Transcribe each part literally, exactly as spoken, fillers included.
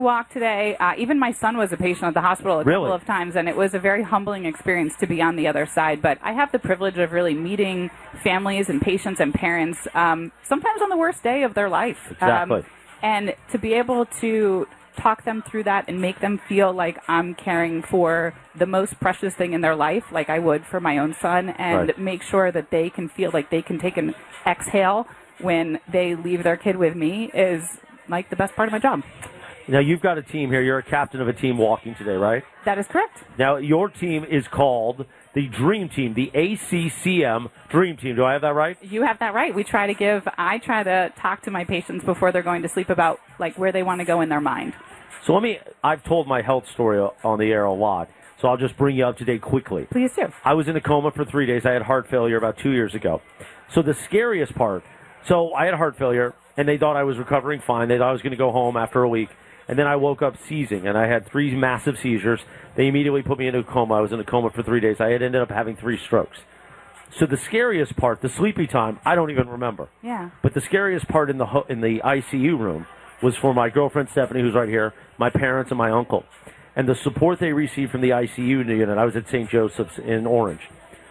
walk today. Uh, even my son was a patient at the hospital a Really? couple of times, and it was a very humbling experience to be on the other side. But I have the privilege of really meeting families and patients and parents, um, sometimes on the worst day of their life. Exactly. Um, and to be able to talk them through that and make them feel like I'm caring for the most precious thing in their life, like I would for my own son, and Right. make sure that they can feel like they can take an exhale when they leave their kid with me is like the best part of my job. Now, you've got a team here. You're a captain of a team walking today, right? That is correct. Now, your team is called the Dream Team, the A C C M Dream Team. Do I have that right? You have that right. We try to give, I try to talk to my patients before they're going to sleep about like where they want to go in their mind. So let me, I've told my health story on the air a lot, so I'll just bring you up to date quickly. Please do. I was in a coma for three days. I had heart failure about two years ago. So the scariest part, so I had heart failure, and they thought I was recovering fine. They thought I was going to go home after a week. And then I woke up seizing, and I had three massive seizures. They immediately put me into a coma. I was in a coma for three days. I had ended up having three strokes. So the scariest part, the sleepy time, I don't even remember. Yeah. But the scariest part in the ho- in the I C U room was for my girlfriend, Stephanie, who's right here, my parents, and my uncle. And the support they received from the I C U unit, I was at Saint Joseph's in Orange.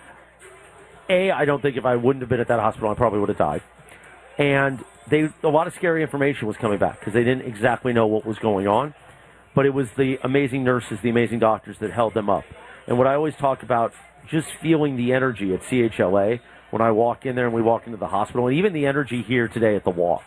A, I don't think if I wouldn't have been at that hospital, I probably would have died. And they a lot of scary information was coming back because they didn't exactly know what was going on. But it was the amazing nurses, the amazing doctors that held them up. And what I always talk about, just feeling the energy at C H L A when I walk in there and we walk into the hospital, and even the energy here today at the walk.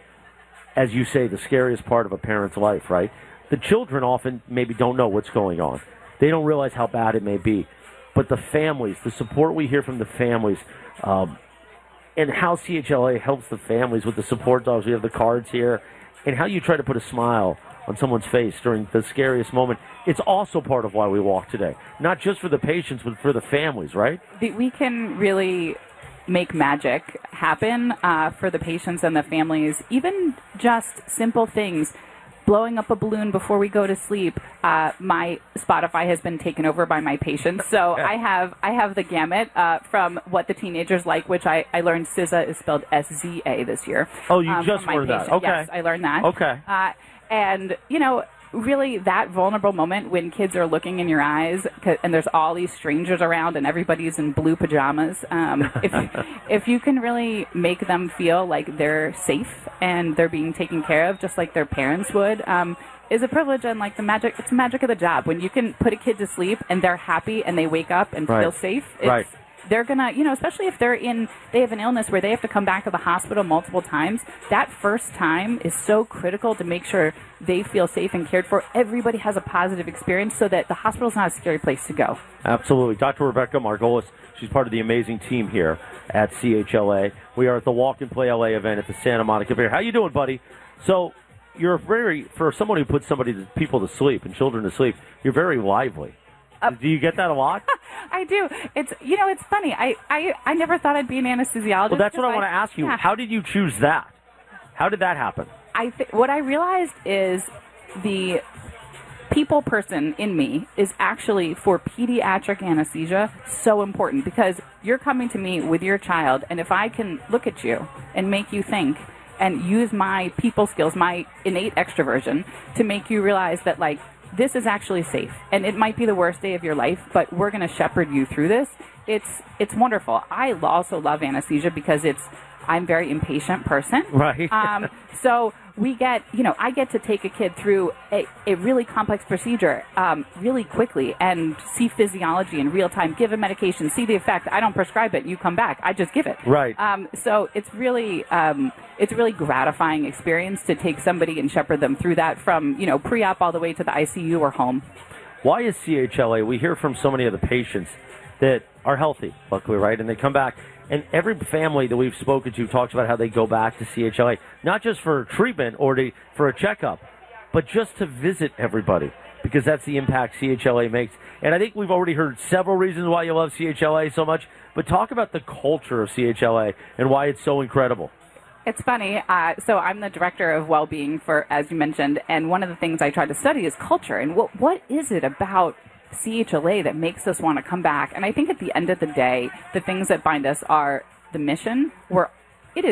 As you say, the scariest part of a parent's life, right? The children often maybe don't know what's going on. They don't realize how bad it may be. But the families, the support we hear from the families, um, and how C H L A helps the families with the support dogs. We have the cards here. And how you try to put a smile on someone's face during the scariest moment. It's also part of why we walk today. Not just for the patients, but for the families, right? We can really make magic happen uh, for the patients and the families. Even just simple things. Blowing up a balloon before we go to sleep. Uh, my Spotify has been taken over by my patients, so I have I have the gamut uh, from what the teenagers like, which I, I learned S Z A is spelled S Z A this year. Oh, you um, just from my learned that. patient. Okay. Yes, I learned that. Okay. Uh, and, you know, really that vulnerable moment when kids are looking in your eyes and there's all these strangers around and everybody's in blue pajamas. Um, if, if you can really make them feel like they're safe and they're being taken care of just like their parents would, um, is a privilege and like the magic, it's the magic of the job. When you can put a kid to sleep and they're happy and they wake up and Right. feel safe, it's, Right. they're going to, you know, especially if they're in, they have an illness where they have to come back to the hospital multiple times. That first time is so critical to make sure they feel safe and cared for. Everybody has a positive experience so that the hospital's not a scary place to go. Absolutely. Doctor Rebecca Margolis, she's part of the amazing team here at C H L A. We are at the Walk and Play L A event at the Santa Monica Fair. How you doing, buddy? So you're very, for someone who puts somebody, to, people to sleep and children to sleep, you're very lively. Uh, do you get that a lot? I do. It's, you know, it's funny. I, I, I never thought I'd be an anesthesiologist. Well, that's what I, I want to ask you. Yeah. How did you choose that? How did that happen? I th- what I realized is the people person in me is actually, for pediatric anesthesia, so important because you're coming to me with your child, and if I can look at you and make you think and use my people skills, my innate extroversion, to make you realize that, like, this is actually safe, and it might be the worst day of your life, but we're going to shepherd you through this. It's it's wonderful. I also love anesthesia because it's I'm a very impatient person. Right. Um, so we get, you know, I get to take a kid through a, a really complex procedure um, really quickly and see physiology in real time, give a medication, see the effect. I don't prescribe it. You come back. I just give it. Right. Um, so it's really um, it's a really gratifying experience to take somebody and shepherd them through that from, you know, pre-op all the way to the I C U or home. Why is C H L A? We hear from so many of the patients that are healthy, luckily, right? And they come back. And every family that we've spoken to talks about how they go back to C H L A, not just for treatment or to, for a checkup, but just to visit everybody, because that's the impact C H L A makes. And I think we've already heard several reasons why you love C H L A so much, but talk about the culture of C H L A and why it's so incredible. It's funny. Uh, so I'm the director of well-being for, as you mentioned, and one of the things I try to study is culture. And what what is it about C H L A that makes us want to come back? And I think at the end of the day, the things that bind us are the mission, where it is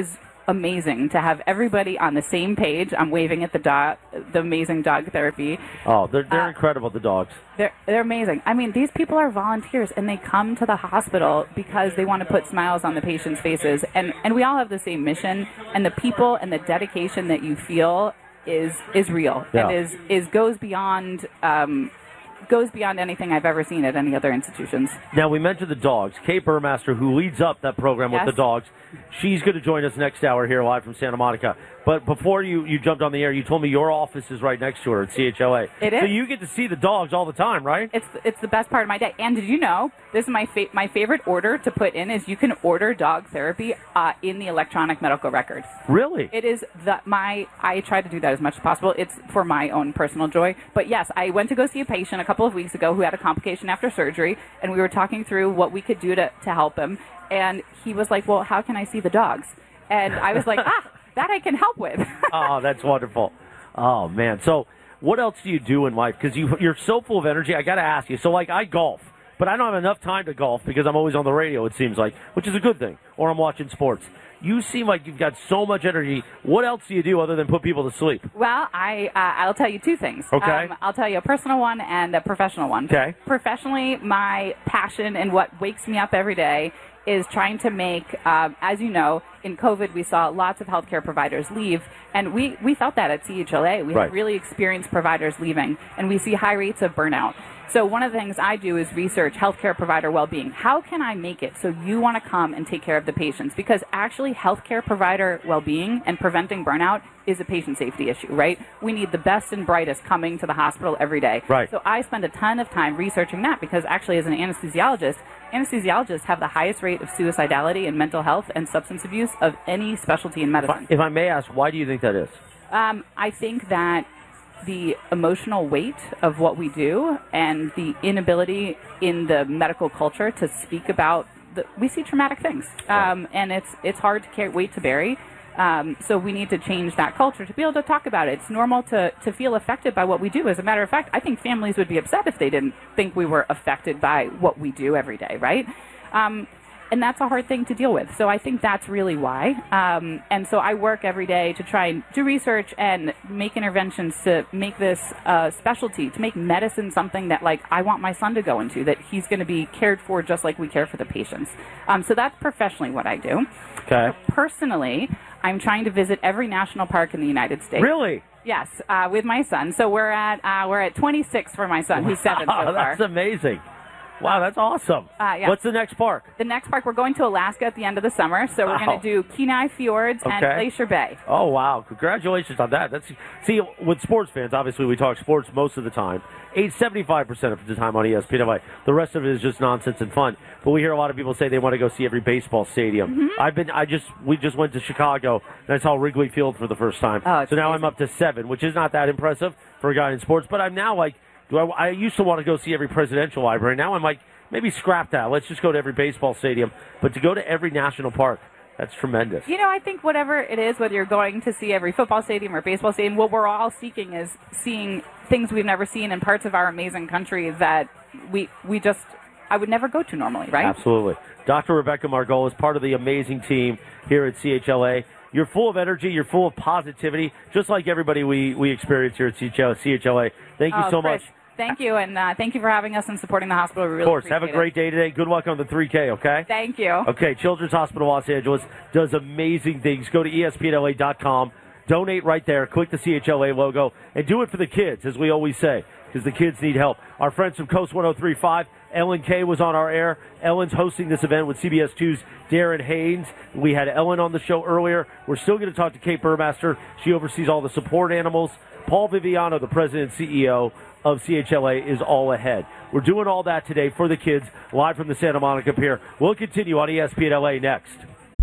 amazing to have everybody on the same page. I'm waving at the dog, the amazing dog therapy. Oh, they're they're Uh, incredible, the dogs. They're they're amazing. I mean, these people are volunteers, and they come to the hospital because they want to put smiles on the patients' faces. And and we all have the same mission. And the people and the dedication that you feel is is real Yeah. and is is goes beyond. Um, goes beyond anything I've ever seen at any other institutions. Now, we mentioned the dogs. Kate Burmaster, who leads up that program Yes. with the dogs, she's going to join us next hour here live from Santa Monica. But before you, you jumped on the air, you told me your office is right next to her at C H L A. It is. So you get to see the dogs all the time, right? It's it's the best part of my day. And did you know, this is my fa- my favorite order to put in is you can order dog therapy uh, in the electronic medical record. Really? It is the my I try to do that as much as possible. It's for my own personal joy. But yes, I went to go see a patient a couple of weeks ago who had a complication after surgery, and we were talking through what we could do to, to help him. And he was like, well, how can I see the dogs? And I was like, ah, that I can help with. Oh, that's wonderful. Oh, man. So what else do you do in life? Because you, you're so full of energy. I got to ask you. So, like, I golf, but I don't have enough time to golf because I'm always on the radio, it seems like, which is a good thing, or I'm watching sports. You seem like you've got so much energy. What else do you do other than put people to sleep? Well, I, uh, I'll tell you two things. Okay. Um, I'll tell you a personal one and a professional one. Okay. Professionally, my passion and what wakes me up every day is trying to make, um, as you know, in COVID, we saw lots of healthcare providers leave, and we, we felt that at C H L A. We Right. had really experienced providers leaving, and we see high rates of burnout. So one of the things I do is research healthcare provider well-being. How can I make it so you want to come and take care of the patients? Because actually, healthcare provider well-being and preventing burnout is a patient safety issue, right? We need the best and brightest coming to the hospital every day. Right. So I spend a ton of time researching that because actually, as an anesthesiologist, anesthesiologists have the highest rate of suicidality and mental health and substance abuse of any specialty in medicine. If I may ask, why do you think that is? Um, I think that the emotional weight of what we do and the inability in the medical culture to speak about the, we see traumatic things, um, and it's it's hard to carry weight to bury. Um, so we need to change that culture to be able to talk about it. It's normal to, to feel affected by what we do. As a matter of fact, I think families would be upset if they didn't think we were affected by what we do every day, right? Um, and that's a hard thing to deal with. So I think that's really why. Um, and so I work every day to try and do research and make interventions to make this uh, specialty, to make medicine something that, like, I want my son to go into, that he's going to be cared for just like we care for the patients. Um, so that's professionally what I do. Okay. Personally, I'm trying to visit every national park in the United States. Really? Yes, uh, with my son. So we're at uh, we're at twenty-six for my son, who's seven so Oh, far. that's amazing. Wow, that's awesome. Uh, yeah. What's the next park? The next park, we're going to Alaska at the end of the summer, so we're Wow. going to do Kenai Fjords and Okay. Glacier Bay. Oh, wow. Congratulations on that. That's See, with sports fans, obviously we talk sports most of the time. eight seventy-five percent of the time on E S P N. The rest of it is just nonsense and fun. But we hear a lot of people say they want to go see every baseball stadium. Mm-hmm. I've been, I just, we just went to Chicago, and I saw Wrigley Field for the first time. Oh, it's so now amazing. I'm up to seven, which is not that impressive for a guy in sports. But I'm now like, do I, I used to want to go see every presidential library. Now I'm like, maybe scrap that. Let's just go to every baseball stadium. But to go to every national park, that's tremendous. You know, I think whatever it is, whether you're going to see every football stadium or baseball stadium, what we're all seeking is seeing things we've never seen in parts of our amazing country that we we just, I would never go to normally, right? Absolutely. Doctor Rebecca Margol is part of the amazing team here at C H L A. You're full of energy. You're full of positivity, just like everybody we, we experience here at C H L A. Thank you Oh, so Chris, much. Thank you, and uh, thank you for having us and supporting the hospital. We really Of course. Have a appreciate great it. day today. Good luck on the three K, okay? Thank you. Okay, Children's Hospital Los Angeles does amazing things. Go to E S P N L A dot com. Donate right there. Click the C H L A logo. And do it for the kids, as we always say, because the kids need help. Our friends from Coast one oh three point five, Ellen Kay was on our air. Ellen's hosting this event with C B S two's Darren Haynes. We had Ellen on the show earlier. We're still going to talk to Kate Burmaster. She oversees all the support animals. Paul Viviano, the president and C E O of C H L A, is all ahead. We're doing all that today for the kids, live from the Santa Monica Pier. We'll continue on E S P N L A next.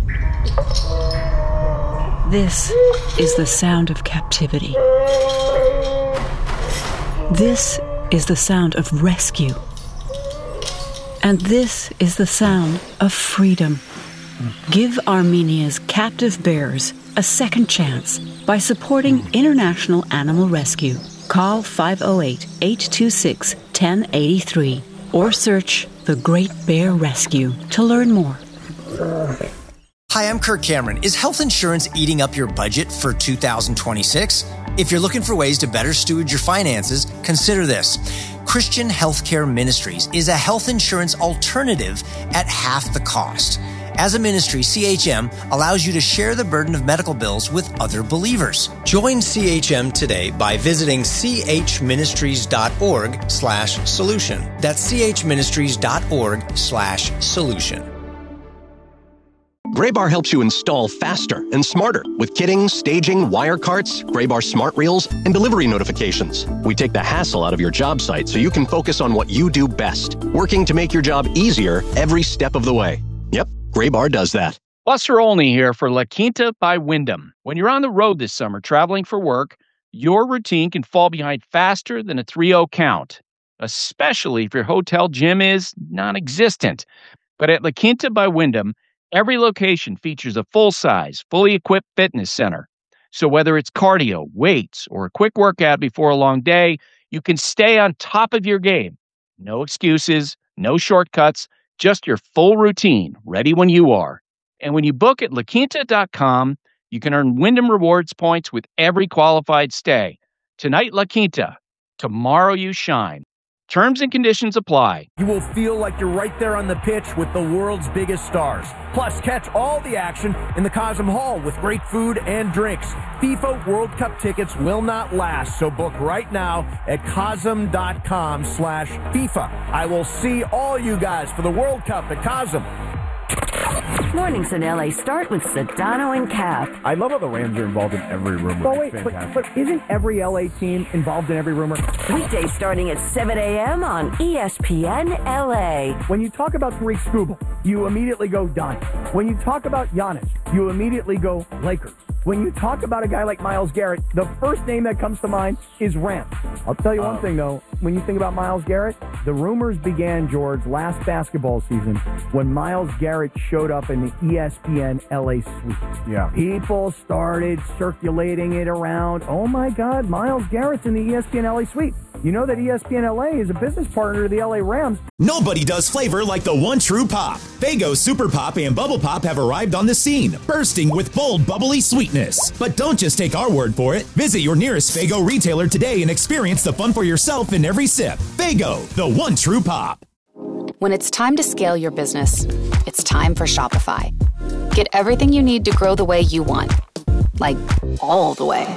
This is the sound of captivity. This is the sound of rescue. And this is the sound of freedom. Give Armenia's captive bears a second chance by supporting International Animal Rescue. Call five oh eight, eight two six, one oh eight three or search The Great Bear Rescue to learn more. Hi, I'm Kirk Cameron. Is health insurance eating up your budget for two thousand twenty-six? If you're looking for ways to better steward your finances, consider this. Christian Healthcare Ministries is a health insurance alternative at half the cost. As a ministry, C H M allows you to share the burden of medical bills with other believers. Join C H M today by visiting chministries.org slash solution. That's chministries.org slash solution. Graybar helps you install faster and smarter with kitting, staging, wire carts, Graybar smart reels, and delivery notifications. We take the hassle out of your job site so you can focus on what you do best, working to make your job easier every step of the way. Yep, Graybar does that. Buster Olney here for La Quinta by Wyndham. When you're on the road this summer traveling for work, your routine can fall behind faster than a three oh count, especially if your hotel gym is non-existent. But at La Quinta by Wyndham, every location features a full-size, fully equipped fitness center. So whether it's cardio, weights, or a quick workout before a long day, you can stay on top of your game. No excuses, no shortcuts, just your full routine, ready when you are. And when you book at la quinta dot com, you can earn Wyndham Rewards points with every qualified stay. Tonight, La Quinta. Tomorrow, you shine. Terms and conditions apply. You will feel like you're right there on the pitch with the world's biggest stars. Plus, catch all the action in the Cosm Hall with great food and drinks. FIFA World Cup tickets will not last, so book right now at cosm.com slash FIFA. I will see all you guys for the World Cup at Cosm. Mornings in L A start with Sedano and Cap. I love how the Rams are involved in every rumor. Oh, wait, but, but isn't every L A team involved in every rumor? Weekdays starting at seven a.m. on E S P N L A. When you talk about Tariq Skubal, you immediately go Donnie. When you talk about Giannis, you immediately go Lakers. When you talk about a guy like Myles Garrett, the first name that comes to mind is Rams. I'll tell you one Um, thing, though. When you think about Myles Garrett, the rumors began, George, last basketball season when Myles Garrett showed up in the E S P N L A suite. Yeah. People started circulating it around. Oh, my God, Myles Garrett's in the E S P N L A suite. You know that E S P N L A is a business partner to the L A Rams. Nobody does flavor like the one true pop. Faygo Super Pop and Bubble Pop have arrived on the scene, bursting with bold, bubbly sweetness. But don't just take our word for it. Visit your nearest Faygo retailer today and experience the fun for yourself in every sip. Faygo, the one true pop. When it's time to scale your business, it's time for Shopify. Get everything you need to grow the way you want. Like, all the way.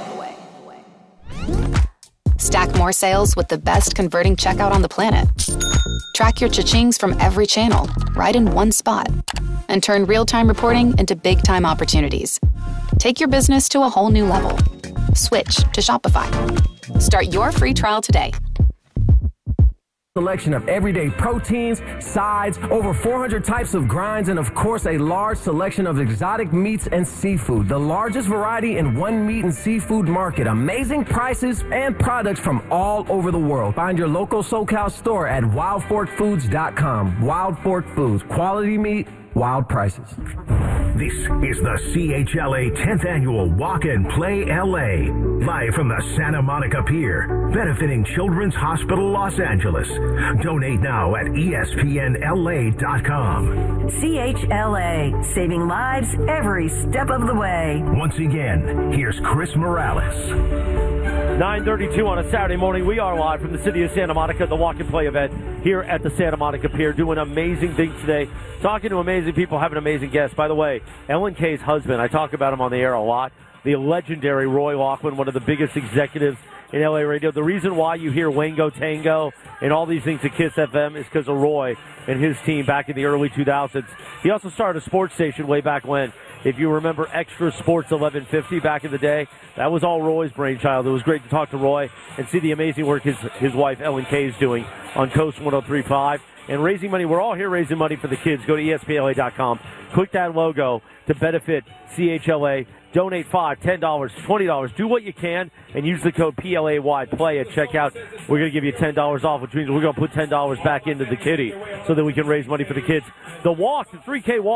Stack more sales with the best converting checkout on the planet. Track your cha-chings from every channel, right in one spot. And turn real-time reporting into big-time opportunities. Take your business to a whole new level. Switch to Shopify. Start your free trial today. Selection of everyday proteins, sides, over four hundred types of grinds, and of course a large selection of exotic meats and seafood. The largest variety in one meat and seafood market. Amazing prices and products from all over the world. Find your local SoCal store at wild fork foods dot com. Wild Fork Foods. Quality meat, wild prices. This is the C H L A tenth Annual Walk and Play L A, live from the Santa Monica Pier, benefiting Children's Hospital Los Angeles. Donate now at E S P N L A dot com. C H L A, saving lives every step of the way. Once again, here's Chris Morales. nine thirty-two on a Saturday morning. We are live from the city of Santa Monica, the Walk and Play event here at the Santa Monica Pier, doing amazing things today, talking to amazing people, having amazing guests. By the way, Ellen Kay's husband, I talk about him on the air a lot, the legendary Roy Loughlin, one of the biggest executives in L A radio. The reason why you hear Wango Tango and all these things at Kiss F M is because of Roy and his team back in the early two thousands. He also started a sports station way back when. If you remember Extra Sports eleven fifty back in the day, that was all Roy's brainchild. It was great to talk to Roy and see the amazing work his, his wife Ellen Kay is doing on Coast one oh three point five. And raising money, we're all here raising money for the kids. Go to E S P N L A dot com. Click that logo to benefit C H L A. Donate five dollars, ten dollars, twenty dollars. Do what you can and use the code P L A Y, play at checkout. We're going to give you ten dollars off, which means we're going to put ten dollars back into the kitty so that we can raise money for the kids. The walk, the three K walk,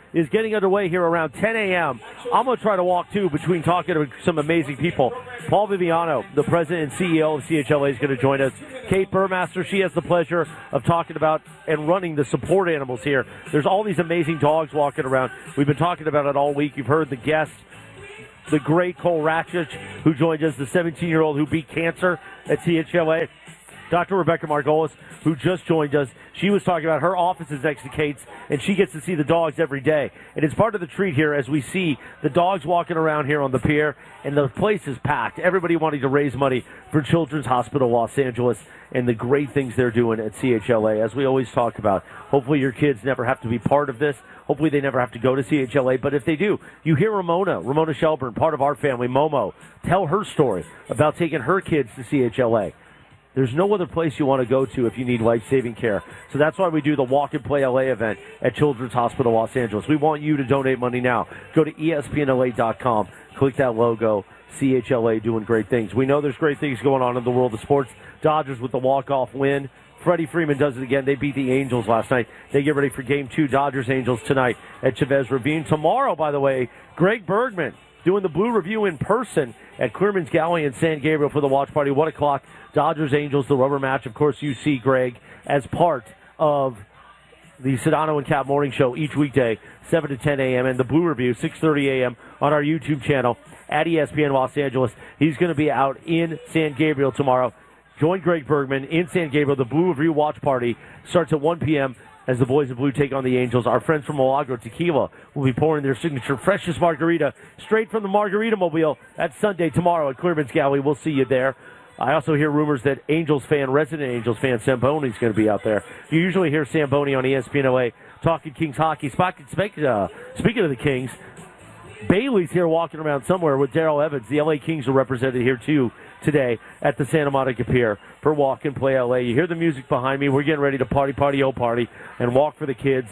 is getting underway here around ten a.m. I'm going to try to walk, too, between talking to some amazing people. Paul Viviano, the president and C E O of C H L A, is going to join us. Kate Burmaster, she has the pleasure of talking about and running the support animals here. There's all these amazing dogs walking around. We've been talking about it all week. You've heard the guests. The great Cole Ratchich, who joined us, the seventeen-year-old who beat cancer at C H L A. Doctor Rebecca Margolis, who just joined us, she was talking about her office is next to Kate's, and she gets to see the dogs every day. And it's part of the treat here as we see the dogs walking around here on the pier, and the place is packed. Everybody wanting to raise money for Children's Hospital Los Angeles and the great things they're doing at C H L A. As we always talk about, hopefully your kids never have to be part of this. Hopefully they never have to go to C H L A, but if they do, you hear Ramona, Ramona Shelburne, part of our family, Momo, tell her story about taking her kids to C H L A. There's no other place you want to go to if you need life-saving care. So that's why we do the Walk and Play L A event at Children's Hospital Los Angeles. We want you to donate money now. Go to E S P N L A dot com, click that logo, C H L A doing great things. We know there's great things going on in the world of sports. Dodgers with the walk-off win. Freddie Freeman does it again. They beat the Angels last night. They get ready for Game two, Dodgers-Angels tonight at Chavez Ravine. Tomorrow, by the way, Greg Bergman doing the Blue Review in person at Clearman's Gallery in San Gabriel for the watch party. one o'clock, Dodgers-Angels, the rubber match. Of course, you see Greg as part of the Sedano and Cap Morning Show each weekday, seven to ten a.m., and the Blue Review, six thirty a.m. on our YouTube channel at E S P N Los Angeles. He's going to be out in San Gabriel tomorrow. Join Greg Bergman in San Gabriel. The Blue Review watch party starts at one p.m. as the boys in blue take on the Angels. Our friends from Milagro Tequila will be pouring their signature freshest margarita straight from the Margarita Mobile. That's Sunday tomorrow at Clearman's Gallery. We'll see you there. I also hear rumors that Angels fan, resident Angels fan, Samboni's going to be out there. You usually hear Samboni on E S P N L A talking Kings hockey. Speaking of the Kings, Bailey's here walking around somewhere with Darrell Evans. The L A Kings are represented here, too, today at the Santa Monica Pier for Walk and Play L A. You hear the music behind me. We're getting ready to party, party, oh, party, and walk for the kids,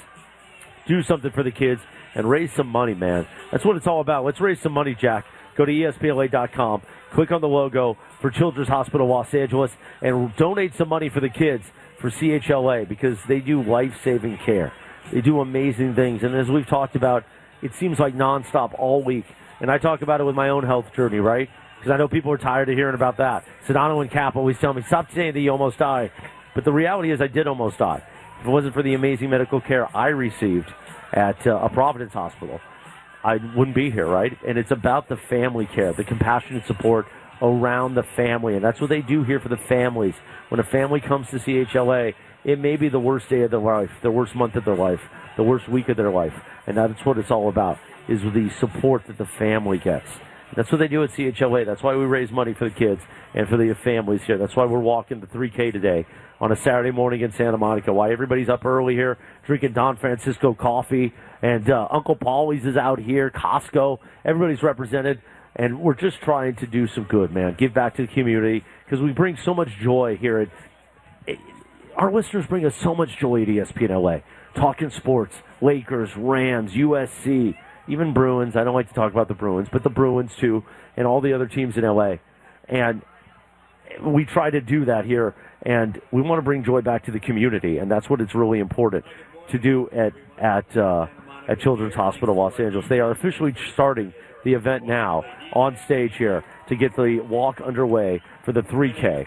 do something for the kids, and raise some money, man. That's what it's all about. Let's raise some money, Jack. Go to E S P N L A dot com, click on the logo for Children's Hospital Los Angeles, and donate some money for the kids for C H L A because they do life-saving care. They do amazing things, and as we've talked about, it seems like nonstop all week. And I talk about it with my own health journey, right? Because I know people are tired of hearing about that. Sedano and Cap always tell me, stop saying that you almost died. But the reality is I did almost die. If it wasn't for the amazing medical care I received at uh, a Providence hospital, I wouldn't be here, right? And it's about the family care, the compassionate support around the family. And that's what they do here for the families. When a family comes to C H L A, it may be the worst day of their life, the worst month of their life, the worst week of their life. And that's what it's all about, is the support that the family gets. That's what they do at C H L A. That's why we raise money for the kids and for the families here. That's why we're walking the three K today on a Saturday morning in Santa Monica. Why everybody's up early here drinking Don Francisco coffee. And uh, Uncle Paulie's is out here, Costco. Everybody's represented. And we're just trying to do some good, man. Give back to the community because we bring so much joy here. At, our listeners bring us so much joy at E S P N L A. Talking sports, Lakers, Rams, U S C, even Bruins. I don't like to talk about the Bruins, but the Bruins too, and all the other teams in L A. And we try to do that here, and we want to bring joy back to the community, and that's what it's really important to do at at uh, at Children's Hospital Los Angeles. They are officially starting the event now on stage here to get the walk underway for the three K.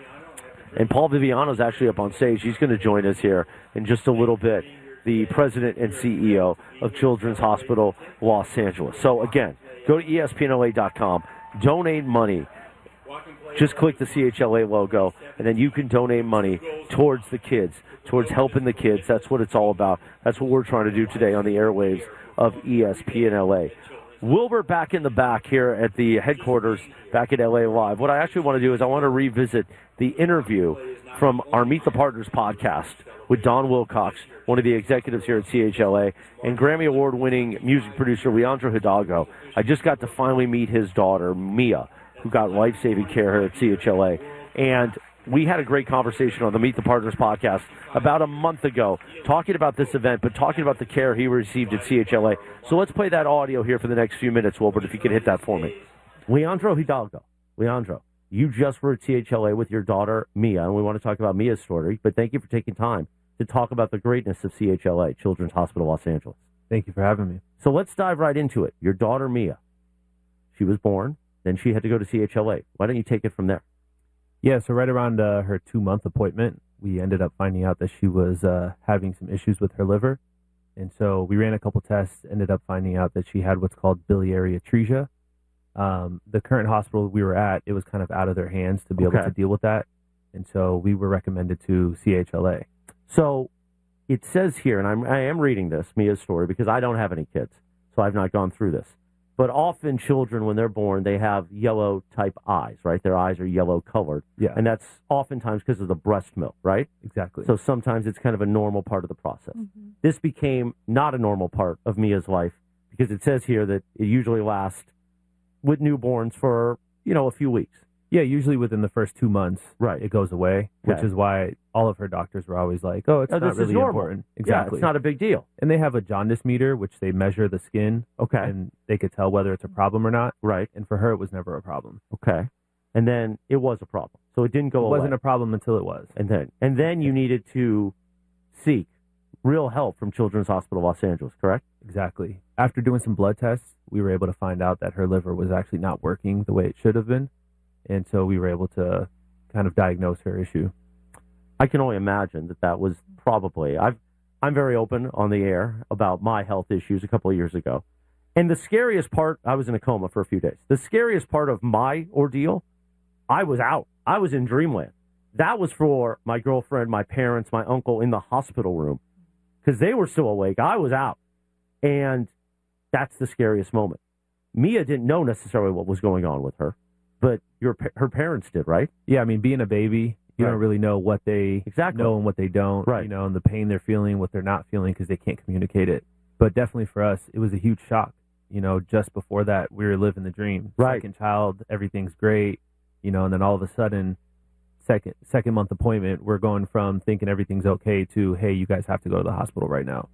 And Paul Viviano's actually up on stage. He's going to join us here in just a little bit, the president and C E O of Children's Hospital Los Angeles. So, again, go to E S P N L A dot com, donate money. Just click the C H L A logo, and then you can donate money towards the kids, towards helping the kids. That's what it's all about. That's what we're trying to do today on the airwaves of E S P N L A. Wilbur back in the back here at the headquarters back at L A Live. What I actually want to do is I want to revisit the interview from our Meet the Partners podcast with Don Wilcox, one of the executives here at C H L A, and Grammy Award-winning music producer Leandro Hidalgo. I just got to finally meet his daughter, Mia, who got life-saving care here at C H L A. And we had a great conversation on the Meet the Partners podcast about a month ago, talking about this event, but talking about the care he received at C H L A. So let's play that audio here for the next few minutes, Wilbert, if you could hit that for me. Leandro Hidalgo. Leandro, you just were at C H L A with your daughter, Mia, and we want to talk about Mia's story, but thank you for taking time to talk about the greatness of C H L A, Children's Hospital Los Angeles. Thank you for having me. So let's dive right into it. Your daughter, Mia, she was born, then she had to go to C H L A. Why don't you take it from there? Yeah, so right around uh, her two-month appointment, we ended up finding out that she was uh, having some issues with her liver. And so we ran a couple tests, ended up finding out that she had what's called biliary atresia. Um, the current hospital we were at, it was kind of out of their hands to be Okay. able to deal with that. And so we were recommended to C H L A. So it says here, and I'm, I am reading this, Mia's story, because I don't have any kids, so I've not gone through this. But often children, when they're born, they have yellow type eyes, right? Their eyes are yellow colored. Yeah. And that's oftentimes because of the breast milk, right? Exactly. So sometimes it's kind of a normal part of the process. Mm-hmm. This became not a normal part of Mia's life because it says here that it usually lasts with newborns for, you know, a few weeks. Yeah, usually within the first two months, right, it goes away, which Okay. is why all of her doctors were always like, oh, it's Oh, not this is really normal. important. Yeah, Exactly. it's not a big deal. And they have a jaundice meter, which they measure the skin. Okay. And they could tell whether it's a problem or not. Right. And for her, it was never a problem. Okay. And then it was a problem. So it didn't go It away. wasn't a problem until it was. And then, and then you needed to seek real help from Children's Hospital Los Angeles, correct? Exactly. After doing some blood tests, we were able to find out that her liver was actually not working the way it should have been. And so we were able to kind of diagnose her issue. I can only imagine that that was probably, I've, I'm very open on the air about my health issues a couple of years ago. And the scariest part, I was in a coma for a few days. The scariest part of my ordeal, I was out. I was in dreamland. That was for my girlfriend, my parents, my uncle in the hospital room because they were still awake. I was out. And that's the scariest moment. Mia didn't know necessarily what was going on with her, but your her parents did, right? Yeah, I mean, being a baby, you Right. don't really know what they Exactly. know and what they don't, Right. you know, and the pain they're feeling, what they're not feeling because they can't communicate it. But definitely for us, it was a huge shock. You know, just before that, we were living the dream. Right. Second child, everything's great, you know, and then all of a sudden, second second month appointment, we're going from thinking everything's okay to, hey, you guys have to go to the hospital right now.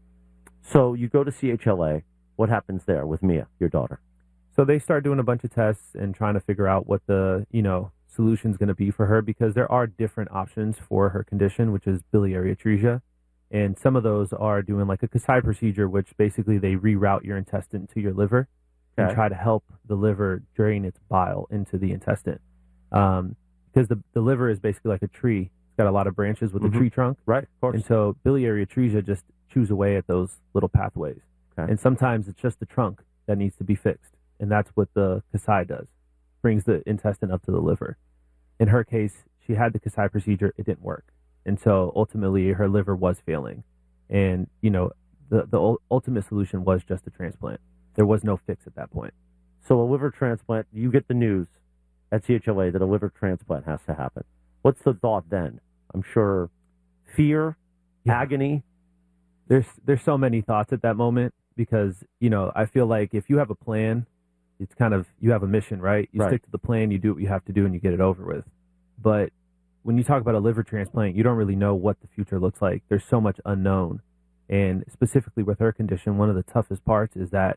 So you go to C H L A. What happens there with Mia, your daughter? So they start doing a bunch of tests and trying to figure out what the, you know, solution's going to be for her because there are different options for her condition, which is biliary atresia. And some of those are doing like a Kasai procedure, which basically they reroute your intestine to your liver and Okay. try to help the liver drain its bile into the intestine. Um, because the, the liver is basically like a tree. It's got a lot of branches with Mhm. a tree trunk. Right, of course. And so biliary atresia just chews away at those little pathways. Okay. And sometimes it's just the trunk that needs to be fixed. And that's what the Kasai does, brings the intestine up to the liver. In her case, she had the Kasai procedure. It didn't work. And so ultimately her liver was failing. And, you know, the, the ul- ultimate solution was just a transplant. There was no fix at that point. So a liver transplant, you get the news at C H L A that a liver transplant has to happen. What's the thought then? I'm sure fear, Yeah. agony. There's there's so many thoughts at that moment because, you know, I feel like if you have a plan, it's kind of, you have a mission, right? You Right. stick to the plan, you do what you have to do, and you get it over with. But when you talk about a liver transplant, you don't really know what the future looks like. There's so much unknown. And specifically with her condition, one of the toughest parts is that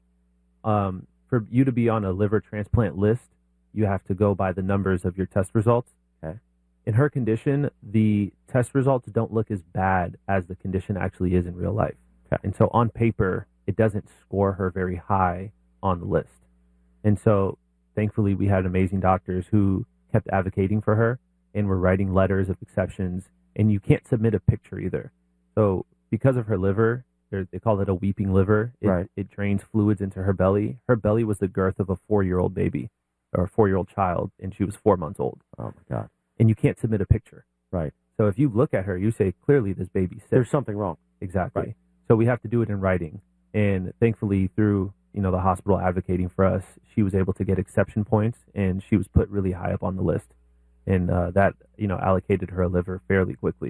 um, for you to be on a liver transplant list, you have to go by the numbers of your test results. Okay. In her condition, the test results don't look as bad as the condition actually is in real life. Okay. And so on paper, it doesn't score her very high on the list. And so thankfully, we had amazing doctors who kept advocating for her and were writing letters of exceptions. And you can't submit a picture either. So because of her liver, they're- they call it a weeping liver. It, Right. it drains fluids into her belly. Her belly was the girth of a four-year-old baby or a four-year-old child, and she was four months old. Oh, my God. And you can't submit a picture. Right. So if you look at her, you say, clearly this baby's sick. There's something wrong. Exactly. Right. So we have to do it in writing. And thankfully, through, you know, the hospital advocating for us, she was able to get exception points, and she was put really high up on the list. And uh, that, you know, allocated her a liver fairly quickly.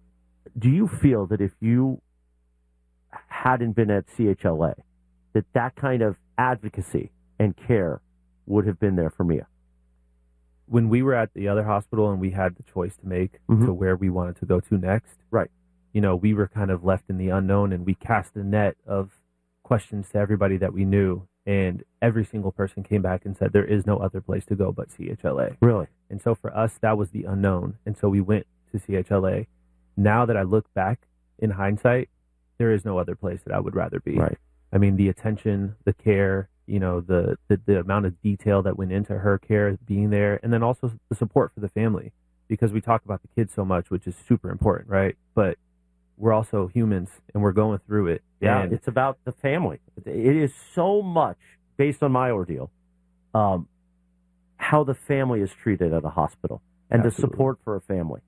Do you feel that if you hadn't been at C H L A, that that kind of advocacy and care would have been there for Mia? When we were at the other hospital and we had the choice to make Mhm. to where we wanted to go to next, Right. you know, we were kind of left in the unknown, and we cast a net of questions to everybody that we knew. And every single person came back and said, there is no other place to go but C H L A. Really? And so for us, that was the unknown. And so we went to C H L A. Now that I look back in hindsight, there is no other place that I would rather be. Right. I I mean, the attention, the care, you know, the, the, the amount of detail that went into her care, being there, and then also the support for the family, because we talk about the kids so much, which is super important, right? But we're also humans, and we're going through it. Yeah, and it's about the family. It is so much, based on my ordeal, um, how the family is treated at a hospital and Absolutely. the support for a family.